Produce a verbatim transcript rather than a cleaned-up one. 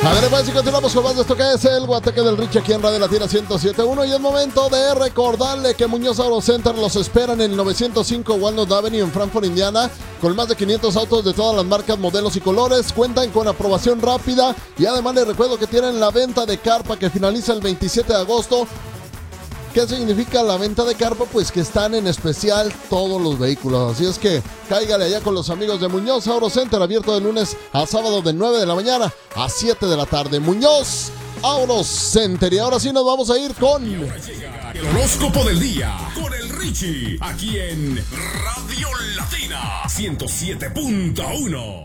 A ver, pues, y continuamos con más de esto que es el Guateque del Richie aquí en Radio Latina ciento siete punto uno. Y es momento de recordarle que Muñoz Auto Center los esperan en el novecientos cinco Walnut Avenue en Frankfort, Indiana, con más de quinientos autos de todas las marcas, modelos y colores. Cuentan con aprobación rápida y además les recuerdo que tienen la venta de carpa que finaliza el veintisiete de agosto. ¿Qué significa la venta de carpa? Pues que están en especial todos los vehículos. Así es que cáigale allá con los amigos de Muñoz Auto Center, abierto de lunes a sábado de nueve de la mañana a siete de la tarde. Muñoz Auto Center. Y ahora sí nos vamos a ir con el horóscopo del día con el Richie, aquí en Radio Latina ciento siete punto uno.